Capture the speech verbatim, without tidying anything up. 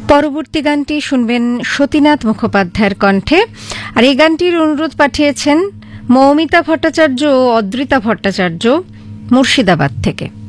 পরবর্তী গানটি শুনবেন সতীনাথ মুখোপাধ্যায়ের কণ্ঠে। আর এই গানটির অনুরোধ পাঠিয়েছেন মৌমিতা ভট্টাচার্য ও অদ্রিতা ভট্টাচার্য মুর্শিদাবাদ থেকে।